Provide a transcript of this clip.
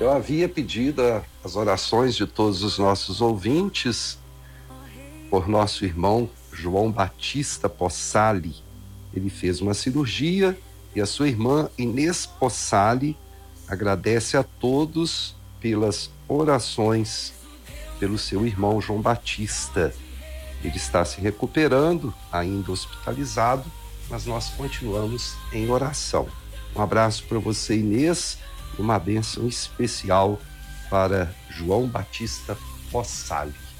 Eu havia pedido as orações de todos os nossos ouvintes por nosso irmão João Batista Possali. Ele fez uma cirurgia e a sua irmã Inês Possali agradece a todos pelas orações pelo seu irmão João Batista. Ele está se recuperando, ainda hospitalizado, mas nós continuamos em oração. Um abraço para você, Inês, e uma bênção especial para João Batista Possali.